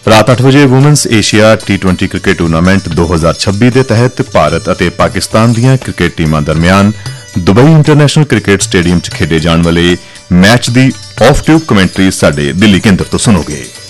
रात 8 बजे women's Asia T20 cricket tournament 2026 के तहत भारत और पाकिस्तान दीयां क्रिकेट टीमां दरमियान दुबई इंटरनेशनल क्रिकेट स्टेडियम च खेडे जाने वाले मैच की ऑफ ट्यूब कमेंटरी साडे दिल्ली केंद्र तो सुनोगे।